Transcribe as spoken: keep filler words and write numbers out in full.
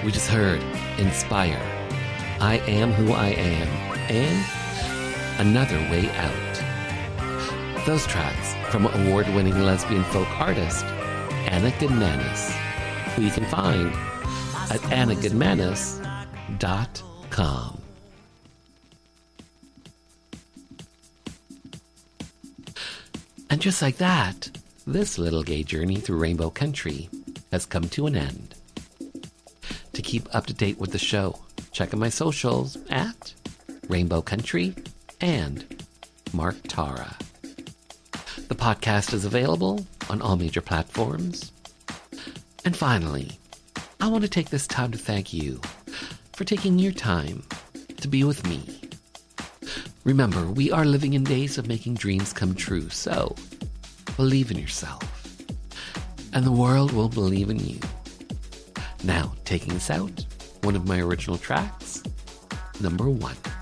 We just heard Inspire, I Am Who I Am, and Another Way Out. Those tracks from award-winning lesbian folk artist Anna Goodmanis, who you can find at anna goodmanis dot com. And just like that, this little gay journey through Rainbow Country has come to an end. To keep up to date with the show, check out my socials at Rainbow Country and Mark Tara. The podcast is available on all major platforms. And finally, I want to take this time to thank you for taking your time to be with me. Remember, we are living in days of making dreams come true, so believe in yourself, and the world will believe in you. Now, taking us out, one of my original tracks, number one.